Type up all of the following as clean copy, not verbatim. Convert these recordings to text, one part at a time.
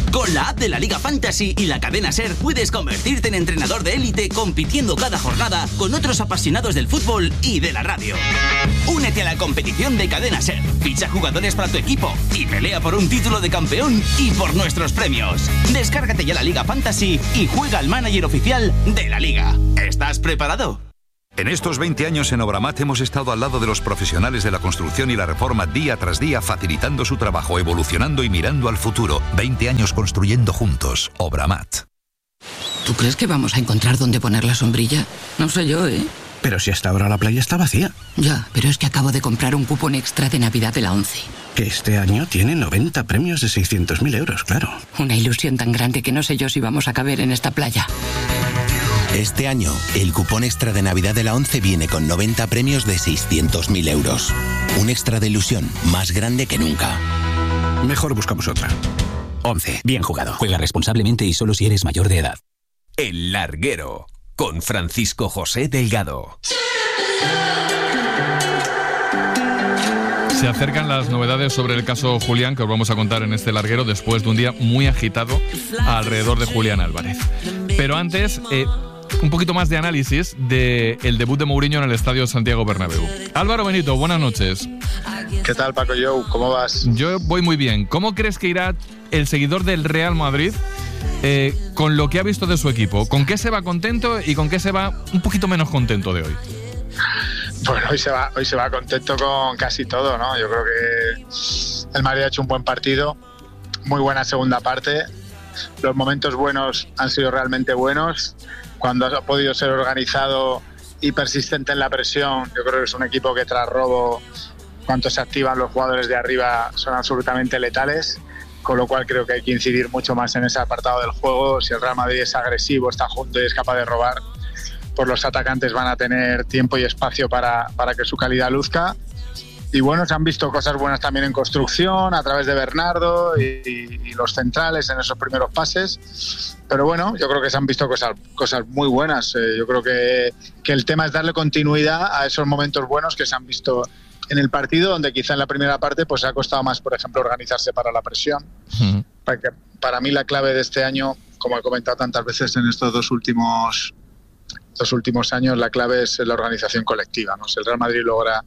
Con la app de la Liga Fantasy y la cadena SER puedes convertirte en entrenador de élite compitiendo cada jornada con otros apasionados del fútbol y de la radio. Únete a la competición de cadena SER, ficha jugadores para tu equipo y pelea por un título de campeón y por nuestros premios. Descárgate ya la Liga Fantasy y juega al manager oficial de la Liga. ¿Estás preparado? En estos 20 años en Obramat hemos estado al lado de los profesionales de la construcción y la reforma día tras día, facilitando su trabajo, evolucionando y mirando al futuro. 20 años construyendo juntos. Obramat. ¿Tú crees que vamos a encontrar dónde poner la sombrilla? No sé yo, ¿eh? Pero si hasta ahora la playa está vacía. Ya, pero es que acabo de comprar un cupón extra de Navidad de la ONCE. Que este año tiene 90 premios de 600.000 euros, claro. Una ilusión tan grande que no sé yo si vamos a caber en esta playa. Este año, el cupón extra de Navidad de la ONCE viene con 90 premios de 600.000 euros. Un extra de ilusión más grande que nunca. Mejor buscamos otra. ONCE. Bien jugado. Juega responsablemente y solo si eres mayor de edad. El Larguero, con Francisco José Delgado. Se acercan las novedades sobre el caso Julián, que os vamos a contar en este larguero después de un día muy agitado alrededor de Julián Álvarez. Pero antes, un poquito más de análisis del debut de Mourinho en el Estadio Santiago Bernabéu. Álvaro Benito, buenas noches. ¿Qué tal, Paco Jou? ¿Cómo vas? Yo voy muy bien. ¿Cómo crees que irá el seguidor del Real Madrid con lo que ha visto de su equipo? ¿Con qué se va contento y con qué se va un poquito menos contento de hoy? Bueno, hoy se va contento con casi todo, ¿no? Yo creo que el Madrid ha hecho un buen partido, muy buena segunda parte. Los momentos buenos han sido realmente buenos. Cuando ha podido ser organizado y persistente en la presión, yo creo que es un equipo que tras robo, cuando se activan los jugadores de arriba, son absolutamente letales. Con lo cual creo que hay que incidir mucho más en ese apartado del juego. Si el Real Madrid es agresivo, está junto y es capaz de robar, pues los atacantes van a tener tiempo y espacio para que su calidad luzca. Y bueno, se han visto cosas buenas también en construcción, a través de Bernardo y los centrales en esos primeros pases. Pero bueno, yo creo que se han visto cosas muy buenas. Yo creo que el tema es darle continuidad a esos momentos buenos que se han visto en el partido, donde quizá en la primera parte pues ha costado más, por ejemplo, organizarse para la presión. Para mí la clave de este año, como he comentado tantas veces en estos dos últimos años, la clave es la organización colectiva, ¿no? Si el Real Madrid logra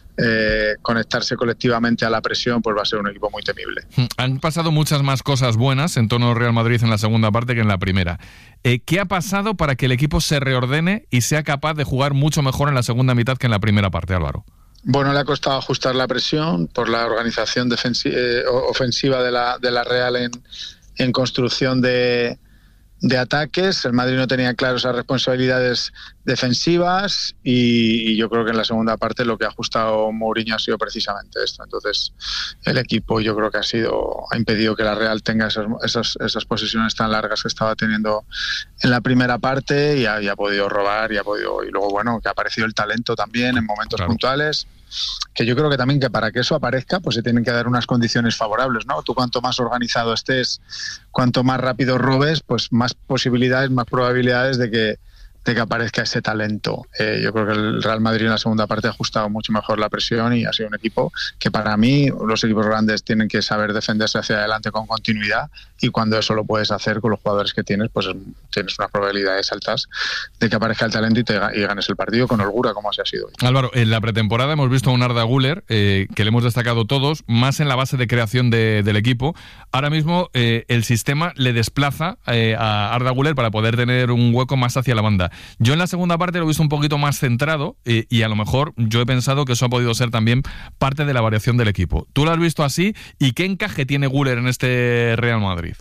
conectarse colectivamente a la presión, pues va a ser un equipo muy temible. Han pasado muchas más cosas buenas en torno al Real Madrid en la segunda parte que en la primera. ¿Qué ha pasado para que el equipo se reordene y sea capaz de jugar mucho mejor en la segunda mitad que en la primera parte, Álvaro? Bueno, le ha costado ajustar la presión por la organización ofensiva de la Real en construcción de ataques. El Madrid no tenía claras esas responsabilidades defensivas y yo creo que en la segunda parte lo que ha ajustado Mourinho ha sido precisamente esto. Entonces el equipo yo creo que ha impedido que la Real tenga esas posesiones tan largas que estaba teniendo en la primera parte y ha podido robar y luego bueno, que ha aparecido el talento también en momentos puntuales, que yo creo que también que para que eso aparezca pues se tienen que dar unas condiciones favorables, ¿no? Tú cuanto más organizado estés, cuanto más rápido robes, pues más posibilidades, más probabilidades de que aparezca ese talento. Yo creo que el Real Madrid en la segunda parte ha ajustado mucho mejor la presión y ha sido un equipo que para mí los equipos grandes tienen que saber defenderse hacia adelante con continuidad y cuando eso lo puedes hacer con los jugadores que tienes, pues tienes unas probabilidades altas de que aparezca el talento y ganes el partido con holgura como así ha sido hoy. Álvaro, en la pretemporada hemos visto a un Arda Güler que le hemos destacado todos, más en la base de creación del equipo. Ahora mismo el sistema le desplaza a Arda Güler para poder tener un hueco más hacia la banda. Yo en la segunda parte lo he visto un poquito más centrado y a lo mejor yo he pensado que eso ha podido ser también parte de la variación del equipo. ¿Tú lo has visto así? ¿Y qué encaje tiene Güler en este Real Madrid?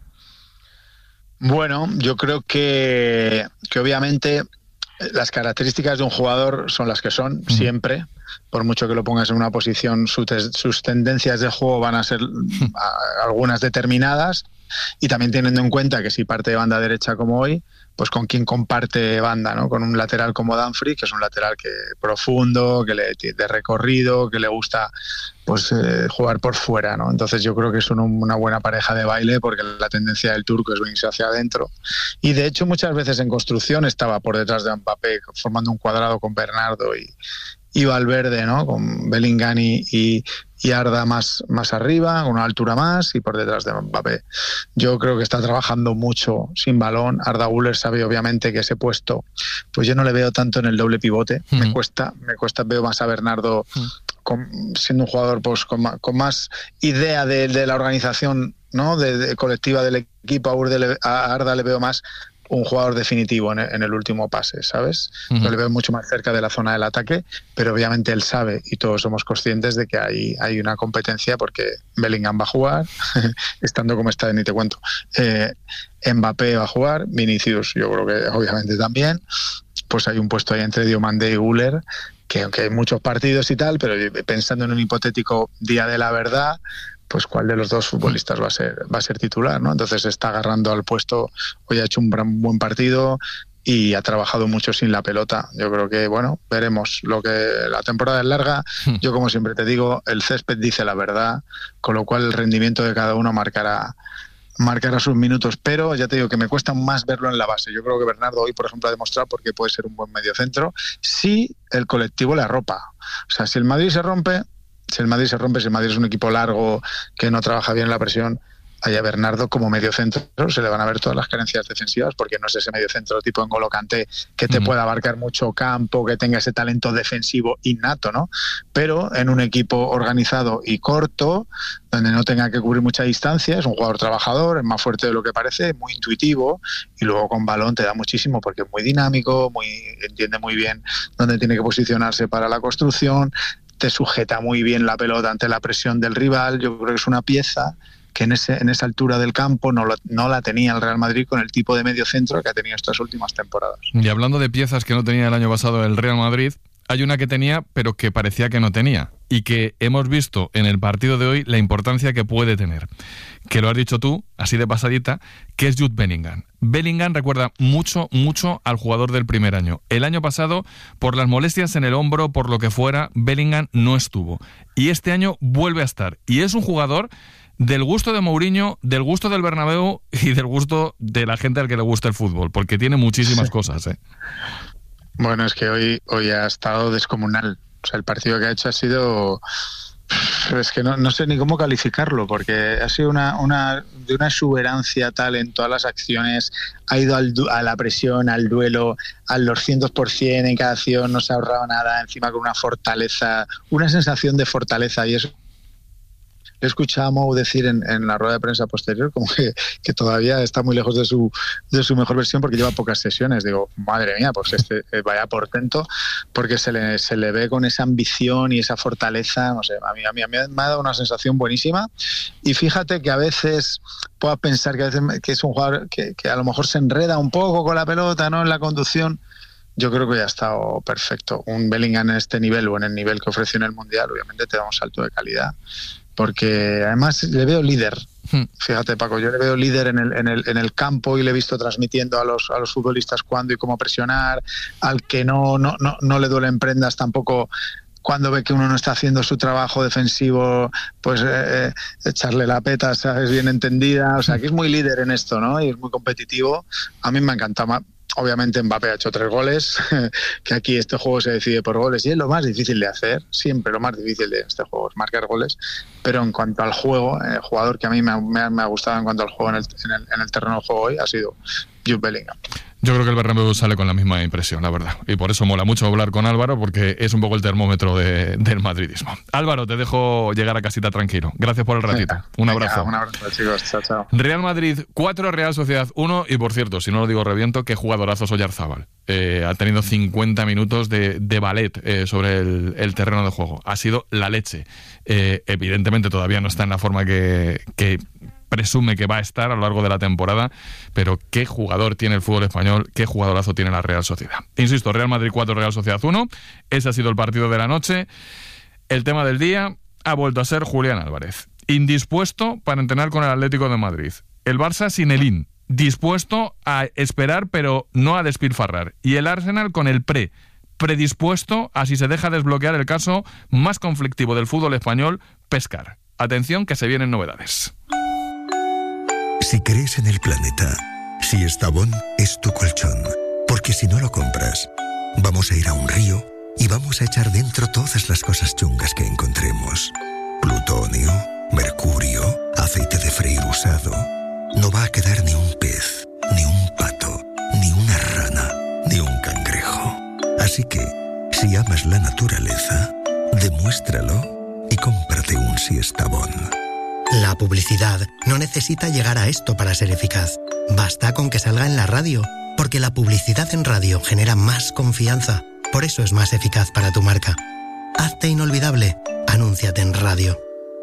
Bueno, yo creo que obviamente las características de un jugador son las que son, siempre. Por mucho que lo pongas en una posición, sus tendencias de juego van a ser algunas determinadas. Y también teniendo en cuenta que si parte de banda derecha como hoy, pues con quien comparte banda, ¿no? Con un lateral como Dumfries, que es un lateral que profundo, de recorrido, que le gusta pues jugar por fuera, ¿no? Entonces yo creo que es una buena pareja de baile porque la tendencia del turco es venirse hacia adentro. Y de hecho muchas veces en construcción estaba por detrás de Mbappé formando un cuadrado con Bernardo y Valverde, ¿no? Con Bellingham y Arda más arriba, con una altura más, y por detrás de Mbappé. Yo creo que está trabajando mucho sin balón. Arda Güler sabe obviamente que ese puesto, pues yo no le veo tanto en el doble pivote. Me cuesta, veo más a Bernardo siendo un jugador pues con más idea de la organización, ¿no? de colectiva del equipo. A Arda le veo más un jugador definitivo en el último pase, ¿sabes? Yo le veo mucho más cerca de la zona del ataque, pero obviamente él sabe, y todos somos conscientes de que hay una competencia, porque Bellingham va a jugar, estando como está, ni te cuento. Mbappé va a jugar, Vinicius yo creo que obviamente también. Pues hay un puesto ahí entre Diomande y Güler, que aunque hay muchos partidos y tal, pero pensando en un hipotético día de la verdad, pues cuál de los dos futbolistas va a ser titular, ¿no? Entonces está agarrando al puesto. Hoy ha hecho un buen partido y ha trabajado mucho sin la pelota. Yo creo que, bueno, veremos. La temporada es larga. Yo, como siempre te digo, el césped dice la verdad, con lo cual el rendimiento de cada uno marcará sus minutos, pero ya te digo que me cuesta más verlo en la base. Yo creo que Bernardo hoy, por ejemplo, ha demostrado por qué puede ser un buen mediocentro si el colectivo le arropa. O sea, si el Madrid se rompe, si el Madrid es un equipo largo que no trabaja bien la presión, a Bernardo como mediocentro se le van a ver todas las carencias defensivas, porque no es ese mediocentro tipo N'Golo Kanté que te pueda abarcar mucho campo, que tenga ese talento defensivo innato, ¿no? Pero en un equipo organizado y corto, donde no tenga que cubrir mucha distancia, es un jugador trabajador, es más fuerte de lo que parece, muy intuitivo, y luego con balón te da muchísimo porque es muy dinámico, entiende muy bien dónde tiene que posicionarse para la construcción, te sujeta muy bien la pelota ante la presión del rival. Yo creo que es una pieza que en esa altura del campo no la tenía el Real Madrid con el tipo de mediocentro que ha tenido estas últimas temporadas. Y hablando de piezas que no tenía el año pasado el Real Madrid, hay una que tenía pero que parecía que no tenía, y que hemos visto en el partido de hoy la importancia que puede tener, que lo has dicho tú, así de pasadita, que es Jude Bellingham. Bellingham recuerda mucho al jugador del primer año. El año pasado, por las molestias en el hombro, por lo que fuera, Bellingham no estuvo. Y este año vuelve a estar. Y es un jugador del gusto de Mourinho, del gusto del Bernabéu y del gusto de la gente al que le gusta el fútbol, porque tiene muchísimas cosas, ¿eh? Bueno, es que hoy ha estado descomunal. O sea, el partido que ha hecho ha sido... Es que no sé ni cómo calificarlo, porque ha sido de una exuberancia tal en todas las acciones. Ha ido a la presión, al duelo, al 200% en cada acción, no se ha ahorrado nada, encima con una fortaleza, una sensación de fortaleza, y eso le escuchaba a Mou decir en la rueda de prensa posterior como que todavía está muy lejos de su mejor versión porque lleva pocas sesiones. Digo, madre mía, pues vaya portento, porque se le ve con esa ambición y esa fortaleza. No sé, a mí me ha dado una sensación buenísima. Y fíjate que a veces puedas pensar que es un jugador que a lo mejor se enreda un poco con la pelota, ¿no?, en la conducción. Yo creo que ya ha estado perfecto. Un Bellingham en este nivel o en el nivel que ofreció en el Mundial, obviamente te da un salto de calidad. Porque además le veo líder. Fíjate, Paco, yo le veo líder en el campo, y le he visto transmitiendo a los futbolistas cuándo y cómo presionar, al que no le duelen prendas tampoco cuando ve que uno no está haciendo su trabajo defensivo, pues echarle la peta, ¿sabes?, bien entendida. O sea, que es muy líder en esto, ¿no? Y es muy competitivo. A mí me ha encantado. Obviamente Mbappé ha hecho 3 goles, que aquí este juego se decide por goles y es lo más difícil de hacer. Siempre lo más difícil de este juego es marcar goles. Pero en cuanto al juego, el jugador que a mí me ha gustado en cuanto al juego en el terreno del juego hoy ha sido Jude Bellingham. Yo creo que el Bernabéu sale con la misma impresión, la verdad. Y por eso mola mucho hablar con Álvaro, porque es un poco el termómetro del madridismo. Álvaro, te dejo llegar a casita tranquilo. Gracias por el ratito. Un abrazo. Un abrazo, chicos. Chao, chao. Real Madrid 4, Real Sociedad 1. Y por cierto, si no lo digo reviento, qué jugadorazo Oyarzábal. Ha tenido 50 minutos de ballet sobre el terreno de juego. Ha sido la leche. Evidentemente todavía no está en la forma que presume que va a estar a lo largo de la temporada, pero qué jugador tiene el fútbol español, qué jugadorazo tiene la Real Sociedad. Insisto, Real Madrid 4, Real Sociedad 1, ese ha sido el partido de la noche. El tema del día ha vuelto a ser Julián Álvarez, indispuesto para entrenar con el Atlético de Madrid. El Barça sin el IN, dispuesto a esperar pero no a despilfarrar. Y el Arsenal con el predispuesto a, si se deja desbloquear el caso más conflictivo del fútbol español, pescar. Atención, que se vienen novedades. Si crees en el planeta, si Estavón es tu colchón, porque si no lo compras, vamos a ir a un río y vamos a echar dentro todas las cosas chungas que encontremos. Plutonio, mercurio, aceite de freír usado. No va a quedar ni un pez, ni un pato, ni una rana, ni un cangrejo. Así que, si amas la naturaleza, demuéstralo y cómprate un Siestabón. La publicidad no necesita llegar a esto para ser eficaz. Basta con que salga en la radio, porque la publicidad en radio genera más confianza. Por eso es más eficaz para tu marca. Hazte inolvidable. Anúnciate en radio.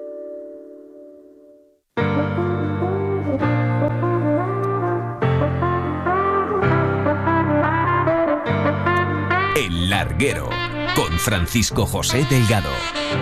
El Larguero, con Francisco José Delgado.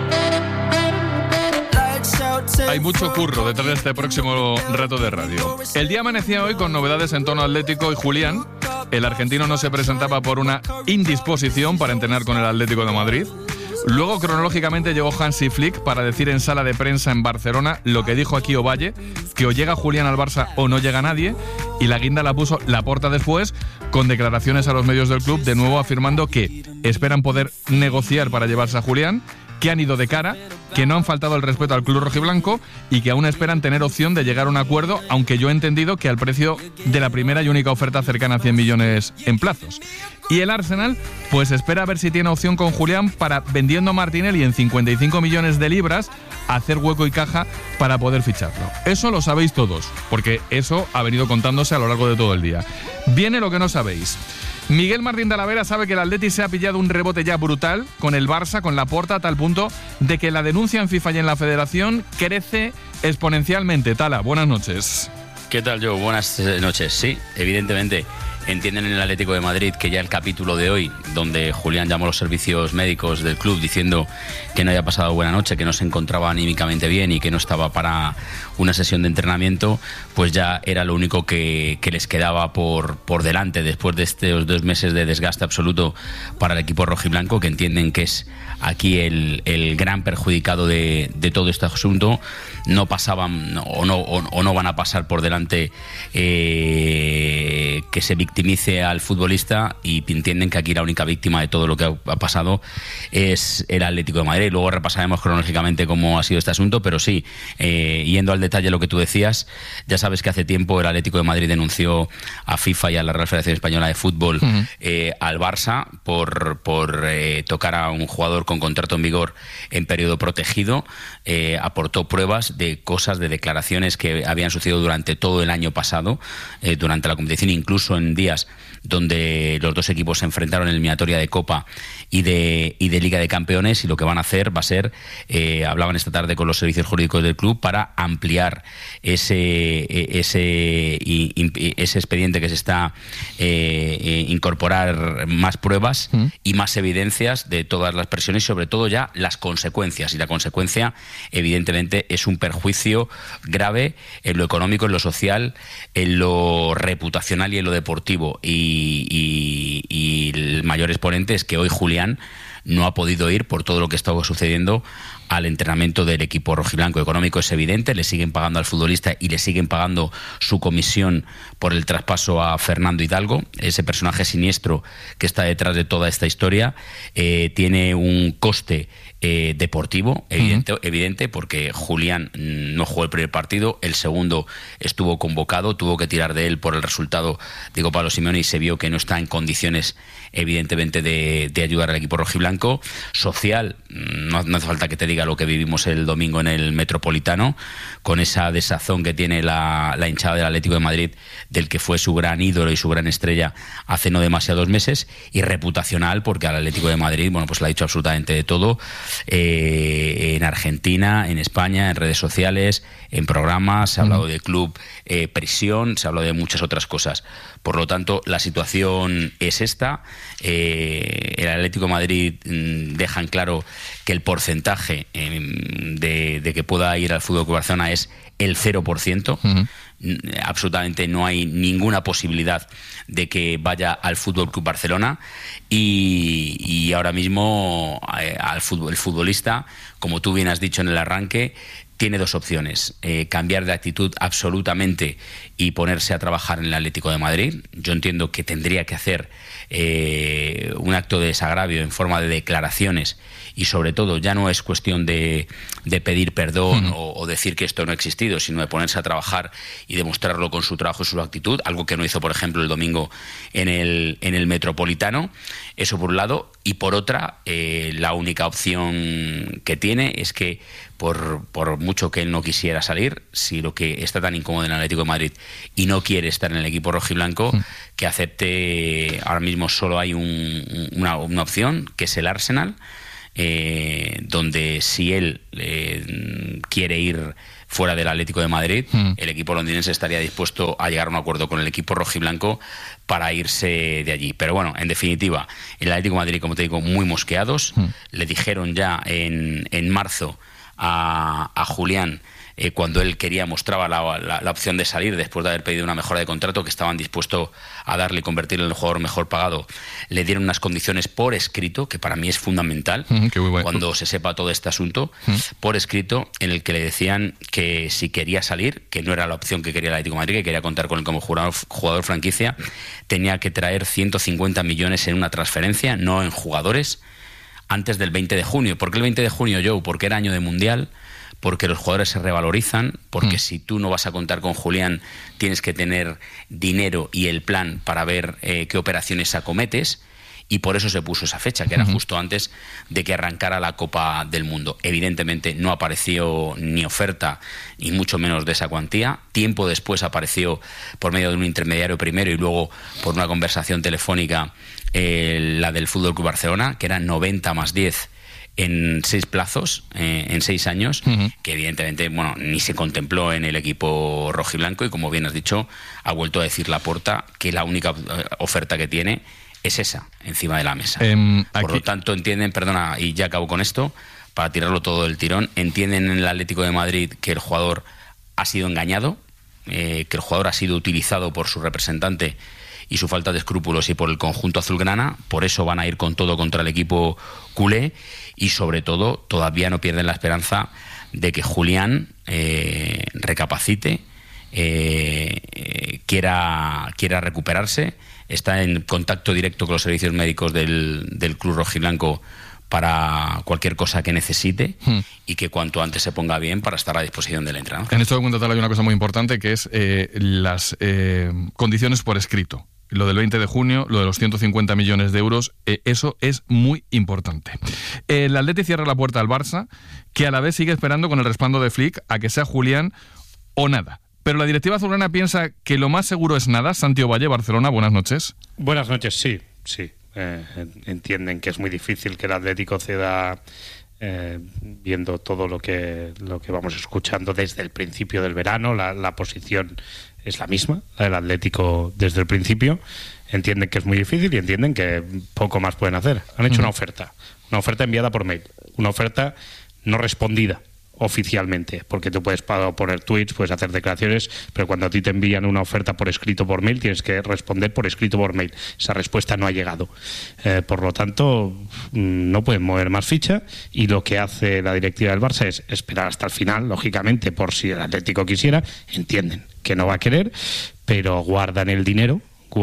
Hay mucho curro detrás de este próximo rato de radio. El día amanecía hoy con novedades en tono atlético y Julián, el argentino, no se presentaba por una indisposición para entrenar con el Atlético de Madrid. Luego, cronológicamente, llegó Hansi Flick para decir en sala de prensa en Barcelona lo que dijo aquí Ovalle, que o llega Julián al Barça o no llega nadie, y la guinda la puso Laporta después, con declaraciones a los medios del club, de nuevo afirmando que esperan poder negociar para llevarse a Julián, que han ido de cara, que no han faltado el respeto al club rojiblanco y que aún esperan tener opción de llegar a un acuerdo, aunque yo he entendido que al precio de la primera y única oferta cercana a 100 millones en plazos. Y el Arsenal, pues espera a ver si tiene opción con Julián para, vendiendo a Martinelli en 55 millones de libras, hacer hueco y caja para poder ficharlo. Eso lo sabéis todos, porque eso ha venido contándose a lo largo de todo el día. Viene lo que no sabéis. Miguel Martín Talavera sabe que el Atleti se ha pillado un rebote ya brutal con el Barça, con Laporta, a tal punto de que la denuncia en FIFA y en la Federación crece exponencialmente. Tala, buenas noches. ¿Qué tal, Joe? Buenas noches. Sí, evidentemente entienden en el Atlético de Madrid que ya el capítulo de hoy, donde Julián llamó a los servicios médicos del club diciendo que no había pasado buena noche, que no se encontraba anímicamente bien y que no estaba para una sesión de entrenamiento, pues ya era lo único que les quedaba por delante después de estos 2 meses de desgaste absoluto para el equipo rojiblanco, que entienden que es aquí el gran perjudicado de todo este asunto. No pasaban o no van a pasar por delante que se victimice al futbolista, y entienden que aquí la única víctima de todo lo que ha pasado es el Atlético de Madrid. Luego repasaremos cronológicamente cómo ha sido este asunto, pero sí, yendo al detalle de lo que tú decías, ya sabes que hace tiempo el Atlético de Madrid denunció a FIFA y a la Real Federación Española de Fútbol al Barça por tocar a un jugador con contrato en vigor en periodo protegido. Aportó pruebas de cosas, de declaraciones que habían sucedido durante todo el año pasado, durante la competición, incluso en días donde los dos equipos se enfrentaron en eliminatoria de Copa y de Liga de Campeones, y lo que van a hacer va a ser, hablaban esta tarde con los servicios jurídicos del club, para ampliar ese expediente que se está incorporar más pruebas y más evidencias de todas las presiones, y sobre todo ya las consecuencias. Y la consecuencia, evidentemente, es un perjuicio grave en lo económico, en lo social, en lo reputacional y en lo deportivo. Y el mayor exponente es que hoy Julián no ha podido ir por todo lo que estaba sucediendo al entrenamiento del equipo rojiblanco. Económico es evidente, le siguen pagando al futbolista y le siguen pagando su comisión por el traspaso a Fernando Hidalgo, ese personaje siniestro que está detrás de toda esta historia. Tiene un coste deportivo evidente, porque Julián no jugó el primer partido, el segundo estuvo convocado, tuvo que tirar de él por el resultado de Copa Pablo Simeone, y se vio que no está en condiciones, evidentemente, de ayudar al equipo rojiblanco. Social, no hace falta que te diga lo que vivimos el domingo en el Metropolitano, con esa desazón que tiene la hinchada del Atlético de Madrid, del que fue su gran ídolo y su gran estrella hace no demasiados meses. Y reputacional, porque al Atlético de Madrid, bueno, pues le ha dicho absolutamente de todo, en Argentina, en España, en redes sociales, en programas, se ha hablado de club prisión, se ha hablado de muchas otras cosas. Por lo tanto, la situación es esta. El Atlético de Madrid deja en claro que el porcentaje de que pueda ir al Fútbol Club Barcelona es el 0%. Absolutamente no hay ninguna posibilidad de que vaya al Fútbol Club Barcelona, y ahora mismo el futbolista, como tú bien has dicho en el arranque, tiene dos opciones: cambiar de actitud absolutamente y ponerse a trabajar en el Atlético de Madrid. Yo entiendo que tendría que hacer un acto de desagravio en forma de declaraciones, y sobre todo ya no es cuestión de pedir perdón o decir que esto no ha existido, sino de ponerse a trabajar y demostrarlo con su trabajo y su actitud, algo que no hizo, por ejemplo, el domingo en el Metropolitano. Eso por un lado. Y por otra, la única opción que tiene es que, por mucho que él no quisiera salir, si lo que está tan incómodo en el Atlético de Madrid y no quiere estar en el equipo rojiblanco, que acepte. Ahora mismo solo hay una opción, que es el Arsenal, donde si él quiere ir fuera del Atlético de Madrid, el equipo londinense estaría dispuesto a llegar a un acuerdo con el equipo rojiblanco para irse de allí. Pero bueno, en definitiva, el Atlético de Madrid, como te digo, muy mosqueados. Le dijeron ya en marzo a Julián, cuando él mostraba la opción de salir después de haber pedido una mejora de contrato, que estaban dispuestos a darle y convertirlo en el jugador mejor pagado. Le dieron unas condiciones por escrito, que para mí es fundamental, cuando se sepa todo este asunto, por escrito, en el que le decían que si quería salir, que no era la opción que quería el Atlético de Madrid, que quería contar con él como jugador franquicia, tenía que traer 150 millones en una transferencia, no en jugadores, antes del 20 de junio. ¿Por qué el 20 de junio, Joe? Porque era año de Mundial, porque los jugadores se revalorizan, porque si tú no vas a contar con Julián, tienes que tener dinero y el plan para ver qué operaciones acometes, y por eso se puso esa fecha, que era justo antes de que arrancara la Copa del Mundo. Evidentemente no apareció ni oferta, y mucho menos de esa cuantía. Tiempo después apareció, por medio de un intermediario primero y luego por una conversación telefónica, la del Fútbol Club Barcelona, que eran 90 más 10 en 6 plazos, en 6 años, que evidentemente ni se contempló en el equipo rojiblanco, y como bien has dicho, ha vuelto a decir Laporta que la única oferta que tiene es esa, encima de la mesa. Por lo tanto, entienden, perdona, y ya acabo con esto, para tirarlo todo del tirón, entienden en el Atlético de Madrid que el jugador ha sido engañado, que el jugador ha sido utilizado por su representante y su falta de escrúpulos y por el conjunto azulgrana. Por eso van a ir con todo contra el equipo culé, y sobre todo todavía no pierden la esperanza de que Julián recapacite, quiera recuperarse. Está en contacto directo con los servicios médicos del club rojiblanco para cualquier cosa que necesite, y que cuanto antes se ponga bien para estar a disposición del entrenador. En esto documento hay una cosa muy importante, que es las condiciones por escrito. Lo del 20 de junio, lo de los 150 millones de euros, eso es muy importante. El Atleti cierra la puerta al Barça, que a la vez sigue esperando con el respaldo de Flick a que sea Julián o nada. Pero la directiva azulgrana piensa que lo más seguro es nada. Santi Ovalle, Barcelona, buenas noches. Buenas noches, sí. Entienden que es muy difícil que el Atlético ceda, viendo todo lo que vamos escuchando desde el principio del verano. La posición es la misma, la del Atlético desde el principio. Entienden que es muy difícil y entienden que poco más pueden hacer. Han hecho una oferta enviada por mail, una oferta no respondida oficialmente, porque tú puedes poner tweets, puedes hacer declaraciones, pero cuando a ti te envían una oferta por escrito por mail, tienes que responder por escrito por mail. Esa respuesta no ha llegado. Por lo tanto, no pueden mover más ficha, y lo que hace la directiva del Barça es esperar hasta el final, lógicamente, por si el Atlético quisiera. Entienden que no va a querer, pero guardan el dinero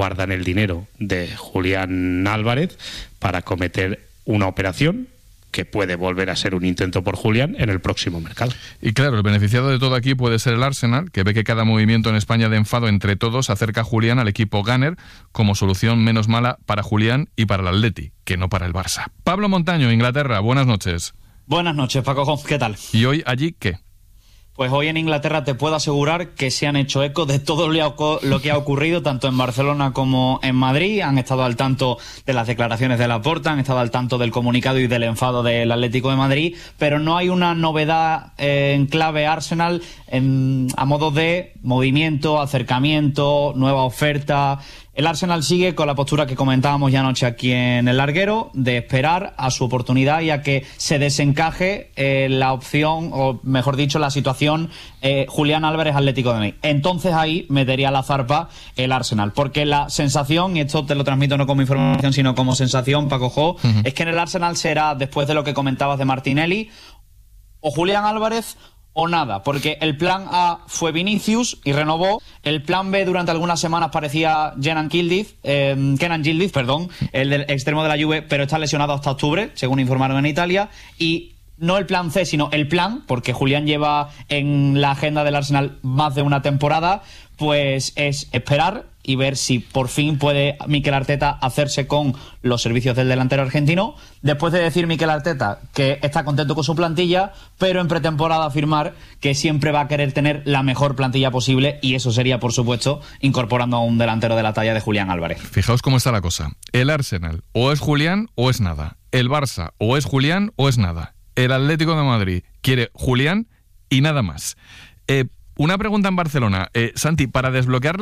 de Julián Álvarez para cometer una operación que puede volver a ser un intento por Julián en el próximo mercado. Y claro, el beneficiado de todo aquí puede ser el Arsenal, que ve que cada movimiento en España de enfado entre todos acerca a Julián al equipo Gunner como solución menos mala para Julián y para el Atleti, que no para el Barça. Pablo Montaño, Inglaterra, buenas noches. Buenas noches, Paco, ¿qué tal? ¿Y hoy allí qué? Pues hoy en Inglaterra te puedo asegurar que se han hecho eco de todo lo que ha ocurrido, tanto en Barcelona como en Madrid. Han estado al tanto de las declaraciones de Laporta, han estado al tanto del comunicado y del enfado del Atlético de Madrid, pero no hay una novedad en clave Arsenal a modo de movimiento, acercamiento, nueva oferta. El Arsenal sigue con la postura que comentábamos ya anoche aquí en El Larguero, de esperar a su oportunidad y a que se desencaje la opción, o mejor dicho, la situación Julián Álvarez Atlético de Madrid. Entonces ahí metería la zarpa el Arsenal, porque la sensación, y esto te lo transmito no como información sino como sensación, Paco Jo, es que en el Arsenal será, después de lo que comentabas de Martinelli, o Julián Álvarez o nada, porque el plan A fue Vinicius y renovó, el plan B durante algunas semanas parecía Kenan Yildiz, el del extremo de la Juve, pero está lesionado hasta octubre, según informaron en Italia, y no el plan C, sino el plan, porque Julián lleva en la agenda del Arsenal más de una temporada, pues es esperar y ver si por fin puede Mikel Arteta hacerse con los servicios del delantero argentino, después de decir Mikel Arteta que está contento con su plantilla, pero en pretemporada afirmar que siempre va a querer tener la mejor plantilla posible, y eso sería, por supuesto, incorporando a un delantero de la talla de Julián Álvarez. Fijaos cómo está la cosa. El Arsenal o es Julián o es nada. El Barça o es Julián o es nada. El Atlético de Madrid quiere Julián y nada más. Una pregunta en Barcelona. Santi, para desbloquear